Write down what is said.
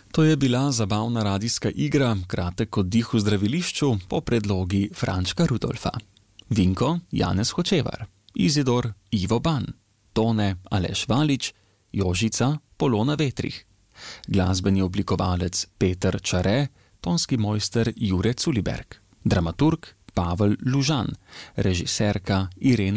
To je bila zabavna radijska igra, kratek oddih v zdravilišču po predlogi Frančka Rudolfa. Vinko Janez Hočevar, Izidor Ivo Ban, Tone Aleš Valič, Jožica Polona Vetrih, glasbeni oblikovalec Peter Čare, tonski mojster Jure Culiberg, dramaturg Pavel Lužan, režiserka Irena